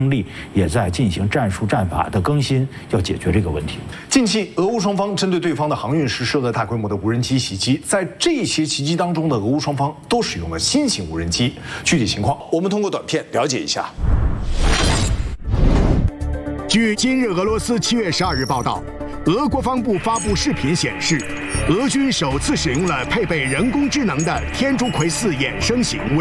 力也在进行战术战法的更新，要解决这个问题。 近期，俄乌双方针对对方的航运实施了大规模的无人机袭击，在这些袭击当中的俄乌双方都使用了新型无人机。具体情况，我们通过短片了解一下。 据今日俄罗斯7月12日报道，俄国防部发布视频显示，俄军首次使用了配备人工智能的天竺葵4衍生型无人机。